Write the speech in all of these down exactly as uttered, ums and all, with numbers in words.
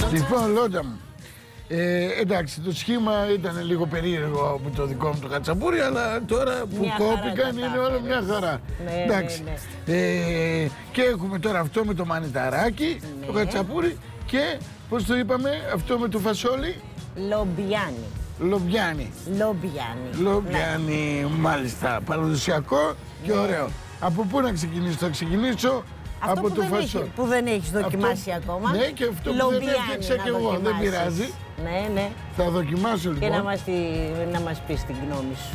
Λοιπόν, Λόντα μου, ε, εντάξει, το σχήμα ήταν λίγο περίεργο από το δικό μου το χατσαπούρι, αλλά τώρα που Μια κόπηκαν είναι όλα μια χαρά. Ναι, εντάξει. ναι, ναι. Ε, και έχουμε τώρα αυτό με το μανιταράκι, Ναι. το χατσαπούρι και, πώς το είπαμε, αυτό με το φασόλι, Λομπιάνι. λομπιάνι. Λομπιάνι. Λομπιάνι, Ναι. μάλιστα, παραδοσιακό και Ναι. ωραίο. Από πού να ξεκινήσω, θα ξεκινήσω Αυτό από που το δεν, φασόλι. έχει, που δεν έχεις δοκιμάσει Αυτό- ακόμα. Ναι, και αυτό που δεν Λομπιάνι έφτιαξα να και εγώ, δεν δοκιμάσεις. πειράζει. Ναι, ναι. Θα δοκιμάσω Και λοιπόν. να μας, τη, να μας πεις την γνώμη σου.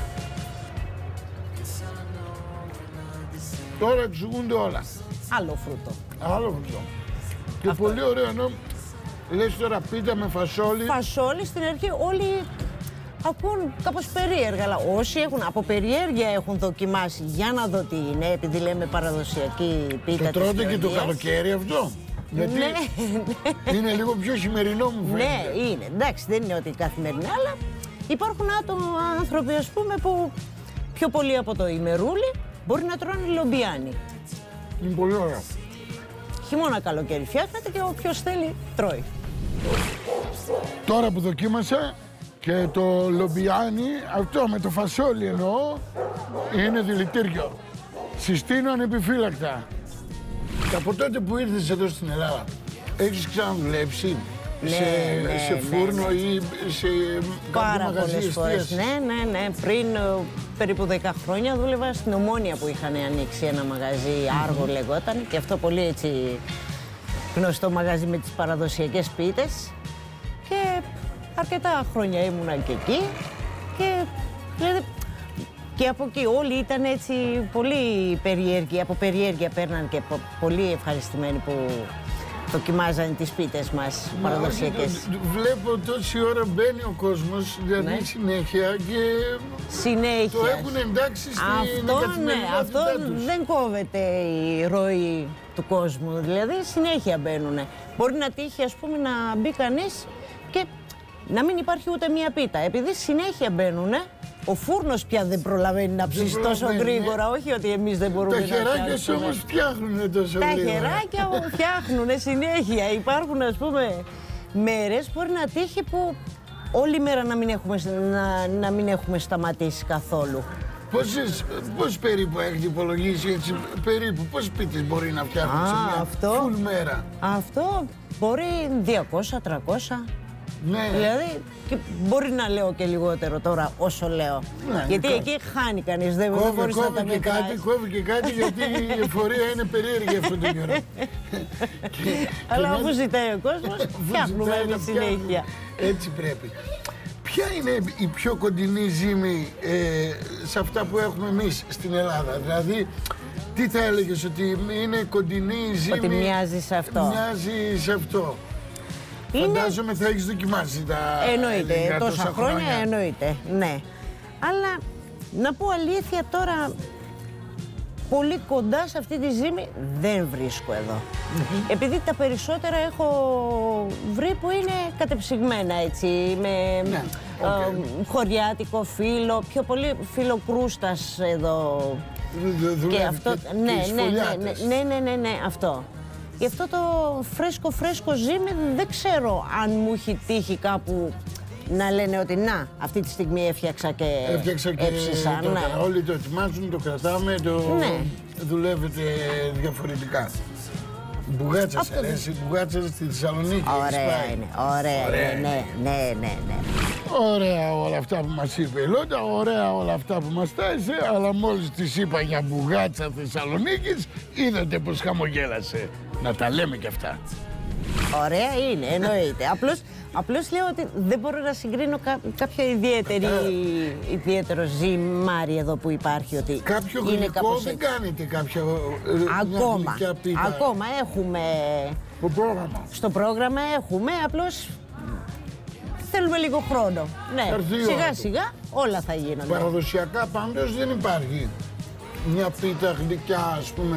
Τώρα εξηγούνται όλα. Άλλο φρούτο. Άλλο αυτό. Και Αυτό. πολύ ωραίο ενώ λες τώρα πίτα με φασόλι. Φασόλι στην αρχή όλοι ακούν κάπως περίεργα, αλλά όσοι έχουν από περιέργεια έχουν δοκιμάσει για να δω τι είναι, επειδή λέμε παραδοσιακή πίτα Το της τρώτε και το Γεωργίας. καλοκαίρι αυτό. Γιατί Ναι, είναι λίγο πιο χειμερινό μου φαίνεται. ναι, είναι. Εντάξει, δεν είναι ότι καθημερινά, αλλά υπάρχουν άτομα, άνθρωποι, ας πούμε, που πιο πολύ από το ημερούλι μπορεί να τρώνε λομπιάνι. Είναι πολύ ωραίο. Χειμώνα καλοκαίρι φτιάχνεται και όποιος θέλει τρώει. Τώρα που δοκίμασα και το λομπιάνι, αυτό με το φασόλι εννοώ, είναι δηλητήριο. Συστήνω ανεπιφύλακτα. Από τότε που ήρθες εδώ στην Ελλάδα, έχεις ξαναδουλέψει Ναι, σε, ναι, σε ναι, φούρνο ναι. ή σε Πάρα κάποιο μαγαζί πολλές φορές. εστίασης? Ναι, ναι, ναι. Πριν ε, περίπου δέκα χρόνια δούλευα στην Ομόνια που είχαν ανοίξει ένα μαγαζί, Άργο λεγόταν, και αυτό πολύ έτσι γνωστό μαγαζί με τις παραδοσιακές πίτες. Και αρκετά χρόνια ήμουνα και εκεί και δηλαδή, και από εκεί όλοι ήταν έτσι πολύ περίεργοι, από περιέργεια παίρναν και πο- πολύ ευχαριστημένοι που δοκιμάζανε τις πίτες μας Μα παραδοσιακές. όχι, το- βλέπω τόση ώρα μπαίνει ο κόσμος, δηλαδή Ναι. συνέχεια και Συνέχεια. το έχουν εντάξει στην Αυτό, ναι, καθημερινότητά αυτό τους. δεν κόβεται η ροή του κόσμου, δηλαδή συνέχεια μπαίνουν. Μπορεί να τύχει, ας πούμε, να μπει κανείς και να μην υπάρχει ούτε μία πίτα. Επειδή συνέχεια μπαίνουν, ο φούρνος πια δεν προλαβαίνει να ψήσει τόσο προλαβαίνει, γρήγορα, όχι ότι εμείς δεν μπορούμε Τα να χεράκια σου φτιάξουμε. όμως φτιάχνουν τόσο Τα γρήγορα. χεράκια φτιάχνουν συνέχεια. Υπάρχουν, ας πούμε, μέρες μπορεί να τύχει που όλη μέρα να μην έχουμε, να, να μην έχουμε σταματήσει καθόλου. Πόσες, πώς περίπου έχετε υπολογίσει έτσι, περίπου, πόσες πίτες μπορεί να φτιάχνουν Α, σε μια αυτό. full μέρα? Αυτό μπορεί διακόσια τριακόσια. Ναι, Δηλαδή και μπορεί να λέω και λιγότερο τώρα όσο λέω. Ναι, γιατί κόβει. εκεί χάνει κανείς, δεν, δεν κόβει, μπορείς να τα κόβει και κάτι, μετράσεις. κόβει και κάτι γιατί η εφορία είναι περίεργη αυτόν τον καιρό. Και- Αλλά και αφού μέσα- ζητάει ο κόσμος, αφού φτιάχνουμε ζητάει εμείς να φτιάχνουμε. συνέχεια. Έτσι πρέπει. Ποια είναι η πιο κοντινή ζύμη ε, σε αυτά που έχουμε εμείς στην Ελλάδα? Δηλαδή, τι θα έλεγες ότι είναι κοντινή η ζύμη? Ότι μοιάζει σε αυτό. Μοιάζει σε αυτό. Είναι- Φαντάζομαι θα έχεις δοκιμάσει τα Εννοείται, ελληνικά τόσα χρόνια εννοείται, ναι. Αλλά να πω αλήθεια τώρα, πολύ κοντά σε αυτή τη ζύμη δεν βρίσκω εδώ. Επειδή τα περισσότερα έχω βρει που είναι κατεψυγμένα έτσι, με Ναι, ε, οκ. χωριάτικο φύλλο, πιο πολύ φύλλο κρούστας εδώ. Δουλεύει Και αυτό, και, ναι, και οι ναι, ναι, σφολιάτες. ναι, ναι, ναι, ναι, ναι, αυτό. Γι' αυτό το φρέσκο φρέσκο ζύμη δεν ξέρω αν μου έχει τύχει κάπου να λένε ότι να, αυτή τη στιγμή έφτιαξα και Έφτιαξα και έψισα. το, Ναι. όλοι το ετοιμάζουν, το κρατάμε, το Ναι. δουλεύετε διαφορετικά. Μπουγάτσα Αυτό σε δεν- αρέσει, μπουγάτσα στη Θεσσαλονίκη. έχεις Ωραία πάει? είναι, ωραία, Ωραία είναι, ναι, ναι, ναι, ναι. Ωραία όλα αυτά που μας είπε η Λόντα, ωραία όλα αυτά που μας τάισε, αλλά μόλις της είπα για μπουγάτσα Θεσσαλονίκης, είδατε πως χαμογέλασε. Να τα λέμε κι αυτά. Ωραία είναι, εννοείται. Απλώς, απλώς λέω ότι δεν μπορώ να συγκρίνω κα- κάποια ιδιαίτερη, ιδιαίτερο ζυμάρι εδώ που υπάρχει. Ότι Κάποιο είναι γλυκό κάπως δεν έτσι. κάνετε, κάποιο ε, μια Ακόμα, γλυκιά πίτα? ακόμα έχουμε, Το πρόγραμμα. στο πρόγραμμα έχουμε, απλώς θέλουμε λίγο χρόνο. Ναι, Θα έρθει η ώρα σιγά του. σιγά όλα θα γίνονται. Παραδοσιακά πάντως δεν υπάρχει μια πίτα γλυκιά, ας πούμε,